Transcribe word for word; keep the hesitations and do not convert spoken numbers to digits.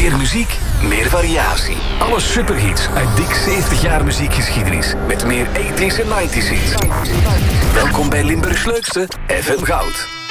Meer muziek, meer variatie. Alle superhits uit dik zeventig jaar muziekgeschiedenis. Met meer tachtiger en negentiger hits. Welkom bij Limburgs leukste F M Goud.